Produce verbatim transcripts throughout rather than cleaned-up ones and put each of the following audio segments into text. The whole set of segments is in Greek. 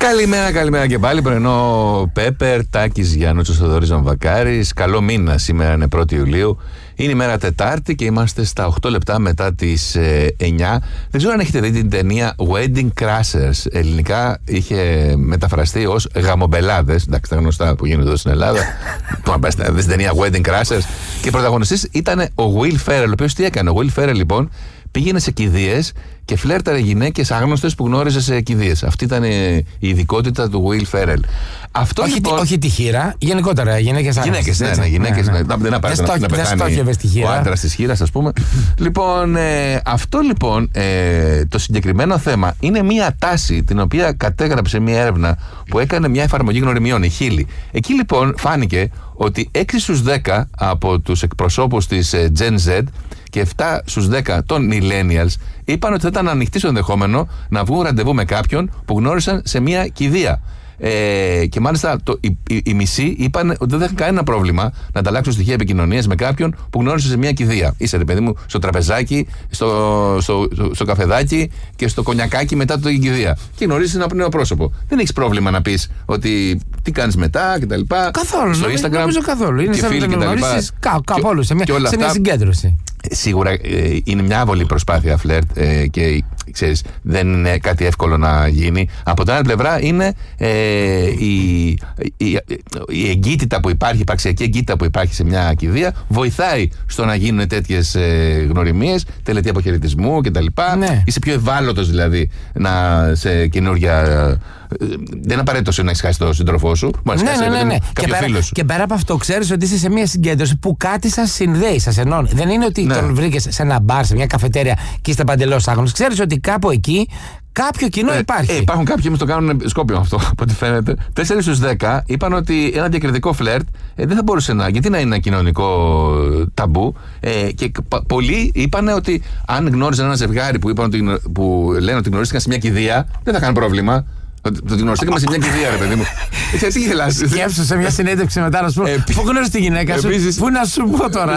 Καλημέρα, καλημέρα και πάλι. Πρωινό Πέπερ, Τάκης Γιάννουτσος, Θοδωρής Βαμβακάρης. Καλό μήνα, σήμερα είναι πρώτη Ιουλίου. Είναι η μέρα Τετάρτη και είμαστε στα οκτώ λεπτά μετά τις ε, εννιά. Δεν ξέρω αν έχετε δει την ταινία Wedding Crashers. Ελληνικά είχε μεταφραστεί ως γαμομπελάδες. Εντάξει, τα γνωστά που γίνονται εδώ στην Ελλάδα. Που αν πας στην ταινία Wedding Crashers. Και πρωταγωνιστής ήταν ο Will Ferrell. Ο οποίος τι έκανε? Ο Will Ferrell λοιπόν πήγαινε σε κηδείες και φλέρταρε γυναίκες άγνωστες που γνώριζε σε κηδείες. Αυτή ήταν η ειδικότητα του Will Ferrell. Αυτό, όχι, λοιπόν, όχι τη χείρα, γενικότερα γυναίκες άγνωστες. Γυναίκες, ναι, ναι, γυναίκες. Ναι, ναι. Δεν, δεν απαραίτητο να, να πεθάνει ο άντρας της χείρας, ας πούμε. Λοιπόν, ε, αυτό λοιπόν ε, το συγκεκριμένο θέμα είναι μια τάση την οποία κατέγραψε μια έρευνα που έκανε μια εφαρμογή γνωριμιών, η Χίλη. Εκεί λοιπόν φάνηκε ότι έξι στους δέκα από τους εκπροσώπους της ε, Gen Z και επτά στους δέκα των Millennials είπαν ότι θα ήταν ανοιχτή στο ενδεχόμενο να βγουν ραντεβού με κάποιον που γνώρισαν σε μια κηδεία. Ε, και μάλιστα το, οι, οι, οι μισοί είπαν ότι δεν είχαν κανένα πρόβλημα να ανταλλάξουν στοιχεία επικοινωνίας με κάποιον που γνώρισε σε μια κηδεία. Είσαι, ρε παιδί μου, στο τραπεζάκι, στο, στο, στο, στο καφεδάκι και στο κονιακάκι μετά την κηδεία. Και γνωρίζεις ένα νέο πρόσωπο. Δεν έχεις πρόβλημα να πεις ότι τι κάνεις μετά κτλ. Καθόλου. Στο Instagram. Νομίζω καθόλου. Είναι σαν να γνωρίσεις κάπου όλου σε μια, σε μια αυτά, συγκέντρωση. Σίγουρα ε, είναι μια άβολη προσπάθεια φλερτ ε, και ξέρεις, δεν είναι κάτι εύκολο να γίνει. Από την άλλη πλευρά είναι ε, η, η, η εγκύτητα που υπάρχει, η υπαρξιακή εγκύτητα που υπάρχει σε μια κηδεία βοηθάει στο να γίνουν τέτοιες ε, γνωριμίες, τελετή αποχαιρετισμού κτλ. Ναι. Είσαι πιο ευάλωτος δηλαδή να, σε καινούργια. Δεν είναι απαραίτητο να έχει χάσει τον σύντροφό σου. Μπορεί να ναι, ναι, ναι, ναι. Και, πέρα, και πέρα από αυτό, ξέρεις ότι είσαι σε μια συγκέντρωση που κάτι σας συνδέει, σας ενώνει. Δεν είναι ότι ναι. τον βρήκες σε ένα μπαρ, σε μια καφετέρια και είστε παντελώς άγνωστοι. Ξέρεις ότι κάπου εκεί κάποιο κοινό ε, υπάρχει. Ε, υπάρχουν κάποιοι που το κάνουν σκόπιο αυτό, από ό,τι φαίνεται. τέσσερα στους δέκα είπαν ότι ένα διακριτικό φλερτ ε, δεν θα μπορούσε να. Γιατί να είναι ένα κοινωνικό ταμπού. Ε, και πα, πολλοί είπαν ότι αν γνώριζαν ένα ζευγάρι που, είπαν ότι, που λένε ότι γνωρίστηκαν σε μια κηδεία, δεν θα είχαν πρόβλημα. Το γνωριστήκαμε σε μια κηδεία, ρε παιδί μου. Τι γελάς? Σκέψου σε μια συνέντευξη μετά να σου πω. Πού γνώρισε τη γυναίκα σου? Πού να σου πω τώρα?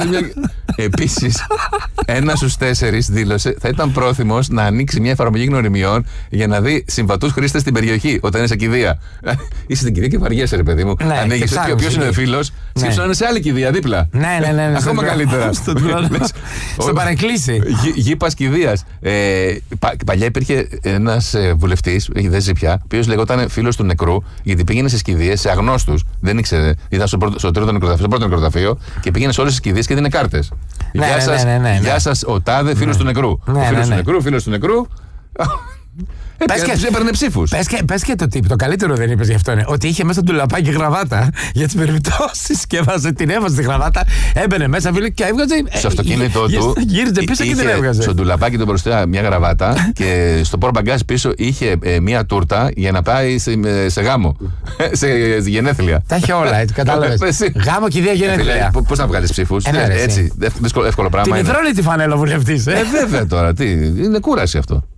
Επίσης, ένα στους τέσσερις δήλωσε θα ήταν πρόθυμος να ανοίξει μια εφαρμογή γνωριμιών για να δει συμβατούς χρήστες στην περιοχή όταν είναι σε κηδεία. Είσαι στην κηδεία και βαριέσαι, ρε παιδί μου. Ανοίγεις και ο ποιος είναι ο φίλος, σκέψου να είναι σε άλλη κηδεία δίπλα. Ναι, ναι, ναι. Ακόμα καλύτερα. Στο παρεκκλήσι. Γήπας κηδείας. Παλιά υπήρχε ένας βουλευτής, δεν ζει πια, ο οποίος λεγόταν φίλος του νεκρού, γιατί πήγαινε σε κηδείες σε αγνώστους. Δεν ήξερε. Ήταν στο πρώτο, στο τρίτο νεκροταφείο, στο πρώτο νεκροταφείο και πήγαινε σε όλες τις κηδείες και δίνε κάρτες. Ναι, γεια ναι, σας, ναι, ναι, ναι. γεια σας, ο τάδε, φίλος ναι. του νεκρού. Ναι, ο φίλος ναι, ναι. του νεκρού, φίλος του νεκρού. Πες και, έπαιρνε ψήφους. Πες και, πες και το τύπο, το καλύτερο δεν είπες γι' αυτό είναι ότι είχε μέσα του λαπάκι γραβάτα για τις περιπτώσεις και έβαζε, την έβαζε τη γραβάτα, έμπαινε μέσα φίλε και έβγαζε. Στο αυτοκίνητο του γύριζε πίσω και την έβγαζε. Στο ντουλαπάκι του μπροστά μια γραβάτα και στο πορμπαγκάζ πίσω είχε ε, μια τούρτα για να πάει σε, σε γάμο. σε γενέθλια. Τα είχε όλα, έτσι κατάλαβες. Γάμο και ιδέα γενέθλια. Πώς να βγάλεις ψήφους? Έτσι, εύκολο πράγμα. Την υδρώνει τη φανέλα βουλευτής. Ε, βέβαια τώρα, τι, είναι κούραση αυτό.